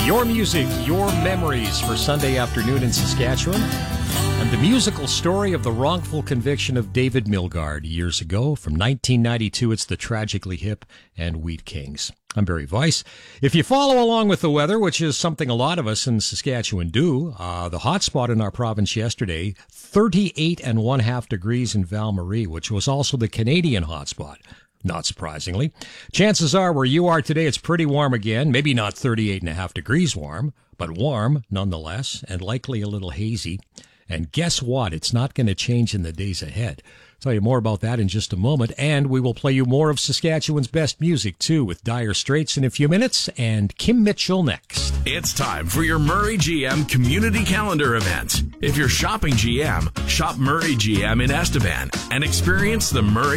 Your music, your memories for Sunday afternoon in Saskatchewan. And the musical story of the wrongful conviction of David Milgaard years ago. From 1992, it's the Tragically Hip and Wheat Kings. I'm Barry Weiss. If you follow along with the weather, which is something a lot of us in Saskatchewan do, the hot spot in our province yesterday, 38.5 degrees in Val-Marie, which was also the Canadian hot spot. Not surprisingly. Chances are where you are today, it's pretty warm again. Maybe not 38.5 degrees warm, but warm nonetheless, and likely a little hazy. And guess what? It's not going to change in the days ahead. I'll tell you more about that in just a moment. And we will play you more of Saskatchewan's best music, too, with Dire Straits in a few minutes and Kim Mitchell next. It's time for your Murray GM Community Calendar event. If you're shopping GM, shop Murray GM in Estevan and experience the Murray